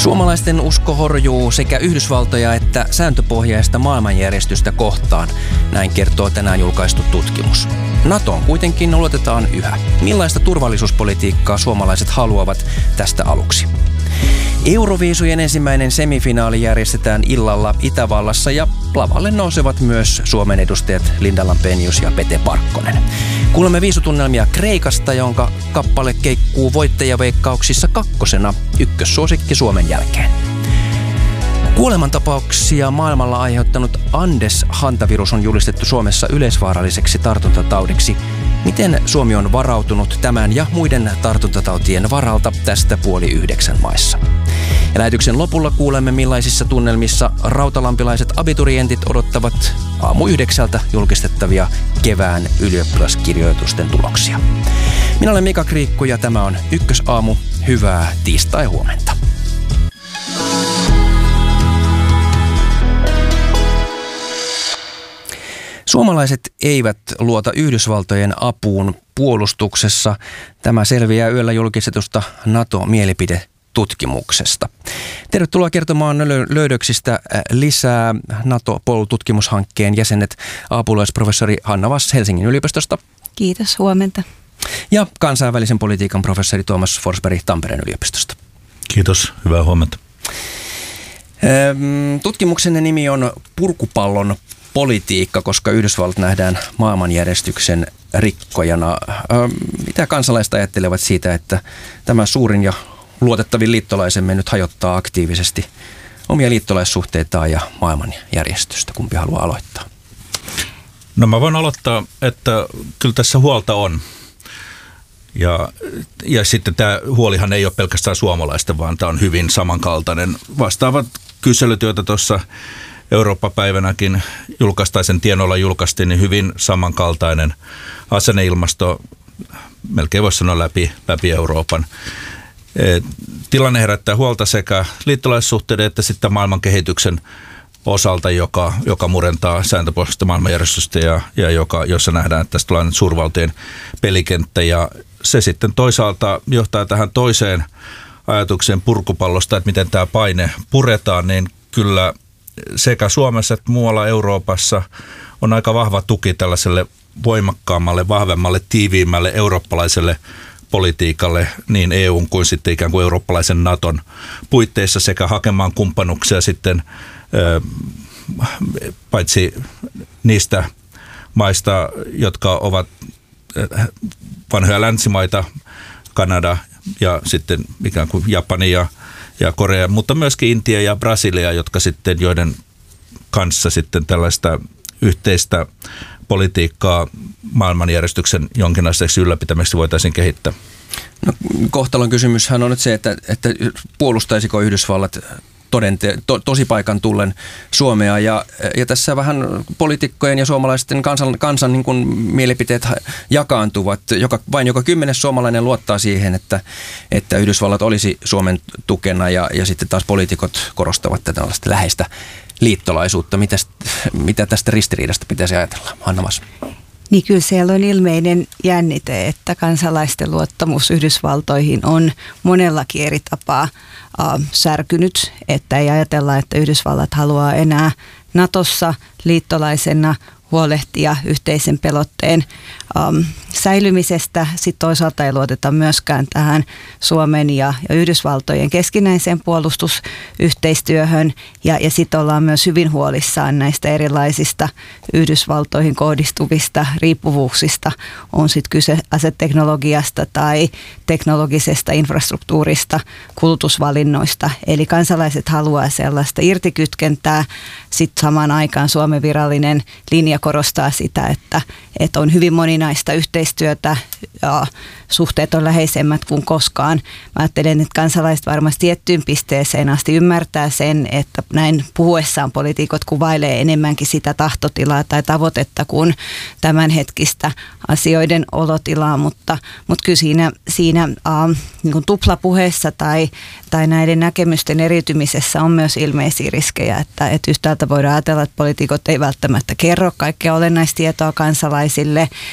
Suomalaisten usko horjuu sekä Yhdysvaltoja että sääntöpohjaista maailmanjärjestystä kohtaan, näin kertoo tänään julkaistu tutkimus. NATOon kuitenkin luotetaan yhä. Millaista turvallisuuspolitiikkaa suomalaiset haluavat tästä aluksi? Euroviisujen ensimmäinen semifinaali järjestetään illalla Itävallassa ja lavalle nousevat myös Suomen edustajat Linda Lampenius ja Pete Parkkonen. Kuulemme viisutunnelmia Kreikasta, jonka kappale keikkuu voittajaveikkauksissa kakkosena, ykkössuosikki Suomen jälkeen. Kuolemantapauksia maailmalla aiheuttanut Andes-hantavirus on julistettu Suomessa yleisvaaralliseksi tartuntataudiksi. Miten Suomi on varautunut tämän ja muiden tartuntatautien varalta tästä 8:30 maissa? Ja lähetyksen lopulla kuulemme, millaisissa tunnelmissa rautalampilaiset abiturientit odottavat 8:00 julkistettavia kevään ylioppilaskirjoitusten tuloksia. Minä olen Mika Kriikku ja tämä on Ykkösaamu. Hyvää tiistai-huomenta. Suomalaiset eivät luota Yhdysvaltojen apuun puolustuksessa. Tämä selviää yöllä julkistetusta NATO-mielipidetutkimuksesta. Tervetuloa kertomaan löydöksistä lisää NATO-POL-tutkimushankkeen jäsenet apulaisprofessori Hanna Vass Helsingin yliopistosta. Kiitos, huomenta. Ja kansainvälisen politiikan professori Tuomas Forsberg Tampereen yliopistosta. Kiitos, hyvää huomenta. Tutkimuksenne nimi on Purkupallon politiikka, koska Yhdysvallat nähdään maailmanjärjestyksen rikkojana. Mitä kansalaiset ajattelevat siitä, että tämä suurin ja luotettavin liittolaisemme nyt hajottaa aktiivisesti omia liittolaissuhteitaan ja maailmanjärjestystä? Kumpi haluaa aloittaa? No mä voin aloittaa, että kyllä tässä huolta on. Ja sitten tämä huolihan ei ole pelkästään suomalaista, vaan tämä on hyvin samankaltainen. Vastaavat kyselyt, joita tuossa Eurooppa-päivänäkin sen tienoilla julkaistiin, niin hyvin samankaltainen asenneilmasto, melkein voisi sanoa läpi Euroopan. Tilanne herättää huolta sekä liittolaissuhteiden että sitten maailman kehityksen osalta, joka murentaa sääntöpohjaista maailmanjärjestystä ja jossa nähdään, että tästä tulee suurvaltojen pelikenttä. Ja se sitten toisaalta johtaa tähän toiseen ajatukseen purkupallosta, että miten tämä paine puretaan, niin kyllä sekä Suomessa että muualla Euroopassa on aika vahva tuki tällaiselle voimakkaammalle, vahvemmalle, tiiviimmälle eurooppalaiselle politiikalle niin EUn kuin sitten ikään kuin eurooppalaisen NATOn puitteissa sekä hakemaan kumppanuksia sitten paitsi niistä maista, jotka ovat vanhoja länsimaita, Kanada ja sitten ikään kuin Japani ja Korea, mutta myöskin Intia ja Brasilia, joiden kanssa sitten tällaista yhteistä politiikkaa maailmanjärjestyksen jonkinlaiseksi ylläpitämiseksi voitaisiin kehittää. No, kohtalon kysymyshän on nyt se, että puolustaisiko Yhdysvallat tosipaikan tullen Suomea ja tässä vähän poliitikkojen ja suomalaisten kansan niin kuin mielipiteet jakaantuvat. Vain joka 10. suomalainen luottaa siihen, että Yhdysvallat olisi Suomen tukena ja sitten taas poliitikot korostavat tätä läheistä liittolaisuutta. Mitä tästä ristiriidasta pitäisi ajatella? Hanna Vass. Niin kyllä siellä on ilmeinen jännite, että kansalaisten luottamus Yhdysvaltoihin on monellakin eri tapaa särkynyt, että ei ajatella, että Yhdysvallat haluaa enää NATOssa liittolaisena huolehtia yhteisen pelotteen säilymisestä. Sitten toisaalta ei luoteta myöskään tähän Suomen ja Yhdysvaltojen keskinäiseen puolustusyhteistyöhön. Ja sitten ollaan myös hyvin huolissaan näistä erilaisista Yhdysvaltoihin kohdistuvista riippuvuuksista. On sitten kyse aseteknologiasta tai teknologisesta infrastruktuurista, kulutusvalinnoista. Eli kansalaiset haluaa sellaista irtikytkentää. Sitten samaan aikaan Suomen virallinen linja korostaa sitä, että on hyvin moninaista yhteistyötä ja suhteet on läheisemmät kuin koskaan. Mä ajattelen, että kansalaiset varmasti tiettyyn pisteeseen asti ymmärtää sen, että näin puhuessaan poliitikot kuvailee enemmänkin sitä tahtotilaa tai tavoitetta kuin tämänhetkistä asioiden olotilaa, mutta kyllä siinä niin kuin tuplapuheessa tai näiden näkemysten eriytymisessä on myös ilmeisiä riskejä, että yhtäältä voidaan ajatella, että poliitikot ei välttämättä kerro kaikkea olennaista tietoa kansalaisille,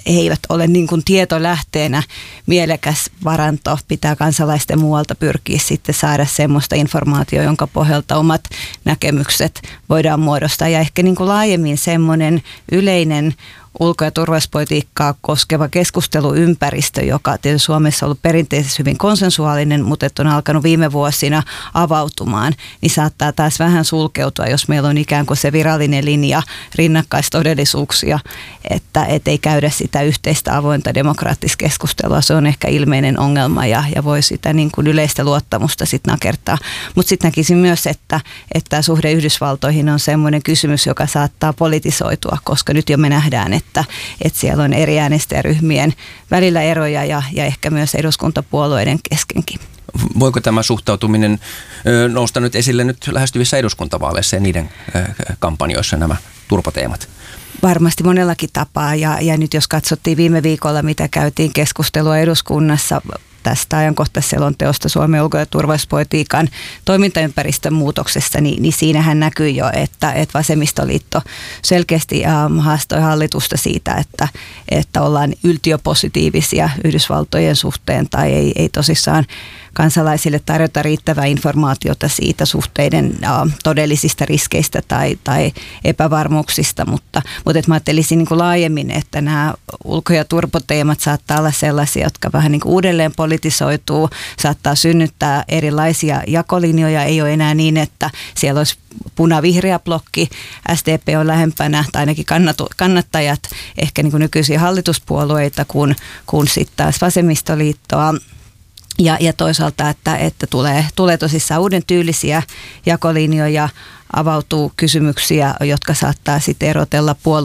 he eivät ole niin kuin tietolähteenä mielekäs varanto. Pitää kansalaisten muualta pyrkiä sitten saada semmoista informaatiota, jonka pohjalta omat näkemykset voidaan muodostaa. Ja ehkä niin kuin laajemmin semmoinen yleinen ulko- ja turvallisuuspolitiikkaa koskeva keskusteluympäristö, joka tietysti Suomessa on ollut perinteisesti hyvin konsensuaalinen, mutta on alkanut viime vuosina avautumaan, niin saattaa taas vähän sulkeutua, jos meillä on ikään kuin se virallinen linja rinnakkaistodellisuuksia, että ei käydä sitä yhteistä avointa demokraattista keskustelua. Se on ehkä ilmeinen ongelma ja voi sitä niin kuin yleistä luottamusta sitten nakertaa. Mutta sitten näkisin myös, että suhde Yhdysvaltoihin on semmoinen kysymys, joka saattaa politisoitua, koska nyt jo me nähdään, että siellä on eri äänestäjäryhmien välillä eroja ja ehkä myös eduskuntapuolueiden keskenkin. Voiko tämä suhtautuminen nousta nyt esille nyt lähestyvissä eduskuntavaaleissa ja niiden kampanjoissa nämä turpateemat? Varmasti monellakin tapaa ja nyt jos katsottiin viime viikolla, mitä käytiin keskustelua eduskunnassa tästä ajankohtaisselonteosta Suomen ulko- ja turvallisuuspolitiikan toimintaympäristön muutoksesta, niin siinähän näkyy jo, että vasemmistoliitto selkeästi haastoi hallitusta siitä, että ollaan yltiöpositiivisia Yhdysvaltojen suhteen tai ei tosissaan kansalaisille tarjota riittävää informaatiota siitä suhteiden todellisista riskeistä tai epävarmuuksista, mutta mä ajattelisin niin kuin laajemmin, että nämä ulko- ja turpoteemat saattaa olla sellaisia, jotka vähän niin kuin uudelleen politisoituu, saattaa synnyttää erilaisia jakolinjoja, ei ole enää niin, että siellä olisi puna-vihreä blokki, SDP on lähempänä tai ainakin kannattajat ehkä niin kuin nykyisiä hallituspuolueita kuin sitten taas vasemmistoliittoa. Ja toisaalta, että tulee tosissaan uuden tyylisiä jakolinjoja, avautuu kysymyksiä, jotka saattaa sitten erotella puolueiden